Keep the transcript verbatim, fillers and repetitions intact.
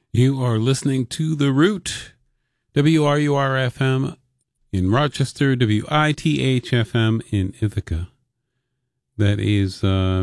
You are listening to The Root, W R U R F M in Rochester, W I T H F M in Ithaca. That is uh,